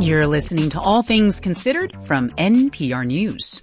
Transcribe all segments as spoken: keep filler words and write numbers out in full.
You're listening to All Things Considered from N P R News.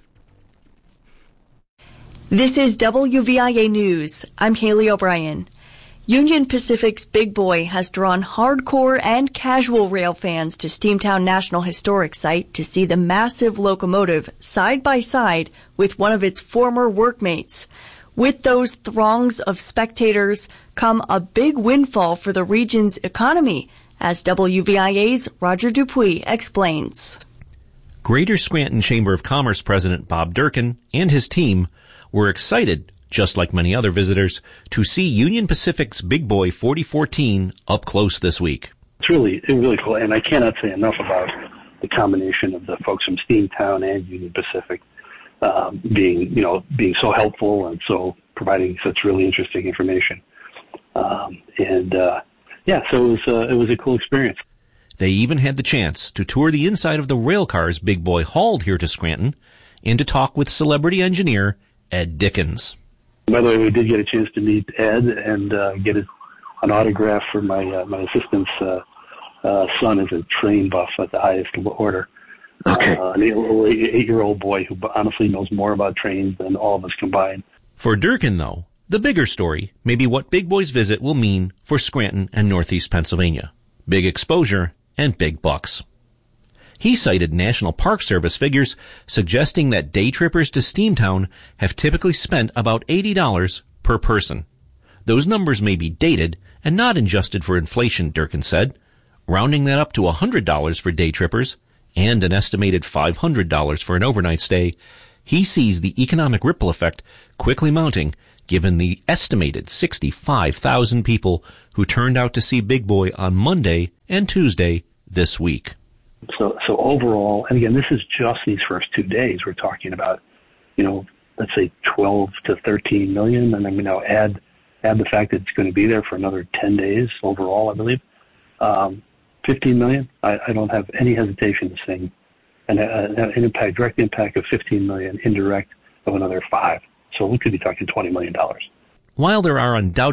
This is W V I A News. I'm Haley O'Brien. Union Pacific's Big Boy has drawn hardcore and casual rail fans to Steamtown National Historic Site to see the massive locomotive side by side with one of its former workmates. With those throngs of spectators come a big windfall for the region's economy, as W V I A's Roger Dupuis explains. Greater Scranton Chamber of Commerce President Bob Durkin and his team were excited, just like many other visitors, to see Union Pacific's Big Boy forty fourteen up close this week. It's really, it's really cool, and I cannot say enough about the combination of the folks from Steamtown and Union Pacific um, being, you know, being so helpful and so providing such really interesting information. Um, and uh, yeah, so it was uh, it was a cool experience. They even had the chance to tour the inside of the rail cars Big Boy hauled here to Scranton and to talk with celebrity engineer Ed Dickens. By the way, we did get a chance to meet Ed and uh, get a, an autograph for my uh, my assistant's uh, uh, son, is a train buff at the highest order. Okay. Uh, an eight-year-old boy who honestly knows more about trains than all of us combined. For Durkin, though, the bigger story may be what Big Boy's visit will mean for Scranton and Northeast Pennsylvania. Big exposure and big bucks. He cited National Park Service figures suggesting that day trippers to Steamtown have typically spent about eighty dollars per person. Those numbers may be dated and not adjusted for inflation, Durkin said, rounding that up to one hundred dollars for day trippers and an estimated five hundred dollars for an overnight stay. He sees the economic ripple effect quickly mounting given the estimated sixty-five thousand people who turned out to see Big Boy on Monday and Tuesday this week. So, so overall, and again, this is just these first two days. We're talking about, you know, let's say twelve to thirteen million, and then we now add add the fact that it's going to be there for another ten days overall, I believe. Um, fifteen million. I, I don't have any hesitation to saying an, an impact, direct impact of fifteen million, indirect of another five. So we could be talking twenty million dollars. While there are undoubtedly